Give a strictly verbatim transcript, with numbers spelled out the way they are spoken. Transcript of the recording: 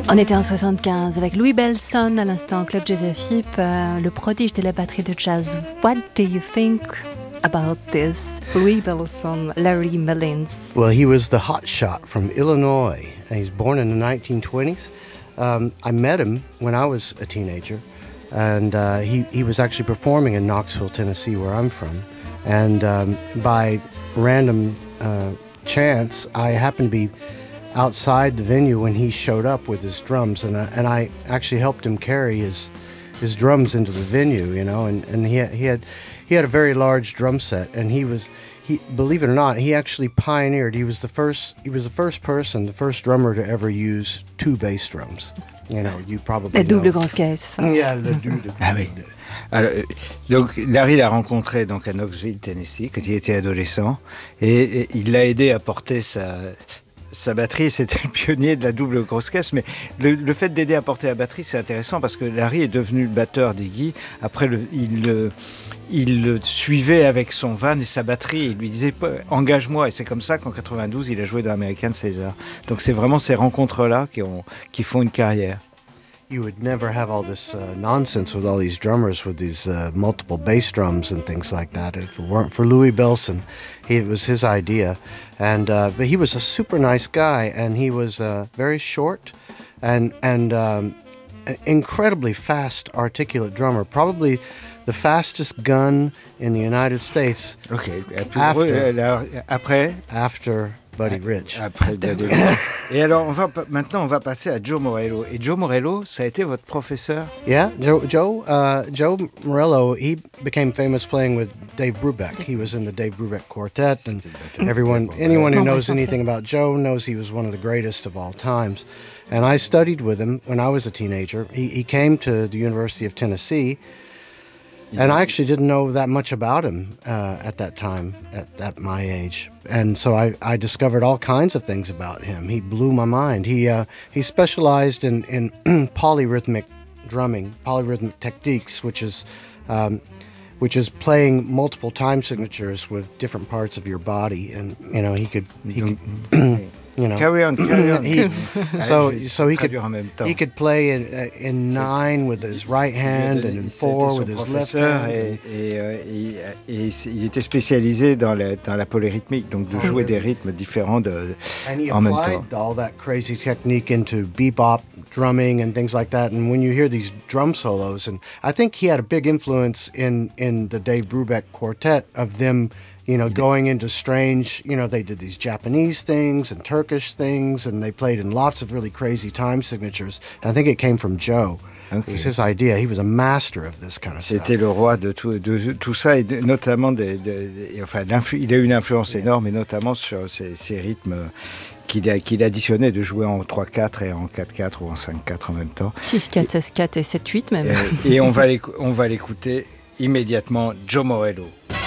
On était en soixante-quinze avec Louis Bellson, à l'instant Claude Joseph-Heap, euh, le prodige de la batterie de jazz. What do you think about this? Louis Bellson, Larry Mullins. Well, he was the hot shot from Illinois. He was born in the nineteen twenties. Um, I met him when I was a teenager, and uh, he, he was actually performing in Knoxville, Tennessee, where I'm from. And um, by random uh, chance, I happened to be outside the venue when he showed up with his drums, and I, and I actually helped him carry his his drums into the venue, you know, and, and he had, he had he had a very large drum set, and he was he believe it or not, he actually pioneered. He was the first he was the first person, the first drummer to ever use two bass drums. You know, you probably La double know. grosse caisse. Yeah, le double. Ah oui. Alors, donc Larry l'a rencontré donc à Knoxville, Tennessee, quand il était adolescent, et, et il l'a aidé à porter sa Sa batterie, c'était le pionnier de la double grosse caisse, mais le, le fait d'aider à porter la batterie, c'est intéressant parce que Larry est devenu le batteur d'Iggy. Après, le, il, le, il le suivait avec son van et sa batterie. Il lui disait « engage-moi ». Et c'est comme ça qu'en quatre-vingt-douze, il a joué dans American Caesar. Donc c'est vraiment ces rencontres-là qui, ont, qui font une carrière. You would never have all this uh, nonsense with all these drummers with these uh, multiple bass drums and things like that if it weren't for Louis Bellson. He, it was his idea, and uh, but he was a super nice guy, and he was uh, very short and and um, incredibly fast, articulate drummer. Probably the fastest gun in the United States. Okay. After, après, after Buddy Rich. Après Buddy Rich. Et alors, on va, maintenant, on va passer à Joe Morello. Et Joe Morello, ça a été votre professeur? Yeah, Joe Joe, uh, Joe Morello, he became famous playing with Dave Brubeck. He was in the Dave Brubeck Quartet, and everyone, anyone who knows anything about Joe knows he was one of the greatest of all times. And I studied with him when I was a teenager. He, he came to the University of Tennessee, and I actually didn't know that much about him uh, at that time, at, at my age. And so I, I discovered all kinds of things about him. He blew my mind. He uh, he specialized in, in polyrhythmic drumming, polyrhythmic techniques, which is um, which is playing multiple time signatures with different parts of your body. And you know, he could he could you know carry on, carry on. he, so so he could he could play in uh, in nine with his right hand and in four with his left hand. Et, et, et, et, et il était spécialisé dans la dans la polyrythmique, donc de jouer des rythmes différents de, en même temps. And he applied all that crazy technique into bebop drumming and things like that. And when you hear these drum solos, and I think he had a big influence in in the Dave Brubeck Quartet of them. You know, going into strange, you know, they did these Japanese things and Turkish things, and they played in lots of really crazy time signatures. And I think it came from Joe. Okay. It was his idea. He was a master of this kind of stuff. C'était le roi de tout, de tout ça, et de, notamment, des, de, de, enfin, il a eu une influence énorme, et notamment sur ces, ces rythmes qu'il, a, qu'il additionnait, de jouer en trois quatre et en quatre quatre ou en cinq quatre en même temps. six quatre, seize quatre et sept huit même. Et, et on, va on va l'écouter immédiatement, Joe Morello.